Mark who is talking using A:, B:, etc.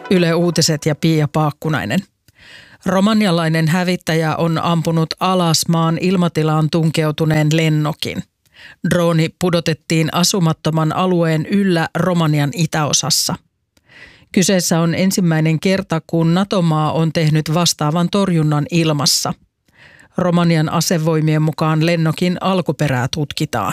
A: Yle Uutiset ja Pia Paakkunainen. Romanialainen hävittäjä on ampunut alas maan ilmatilaan tunkeutuneen lennokin. Drooni pudotettiin asumattoman alueen yllä Romanian itäosassa. Kyseessä on ensimmäinen kerta, kun NATO-maa on tehnyt vastaavan torjunnan ilmassa. Romanian asevoimien mukaan lennokin alkuperää tutkitaan.